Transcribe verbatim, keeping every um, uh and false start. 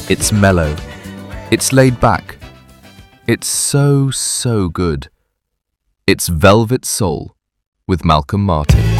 It's mellow. It's laid back. It's so, so good. It's Velvet Soul with Malcolm Martin.